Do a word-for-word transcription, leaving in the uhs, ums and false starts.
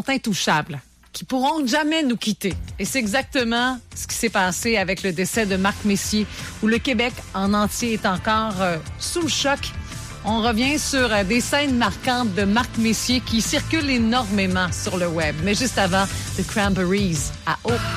intouchables qui pourront jamais nous quitter. Et c'est exactement ce qui s'est passé avec le décès de Marc Messier, où le Québec en entier est encore euh, sous le choc. On revient sur euh, des scènes marquantes de Marc Messier qui circulent énormément sur le web. Mais juste avant, The Cranberries à Eau.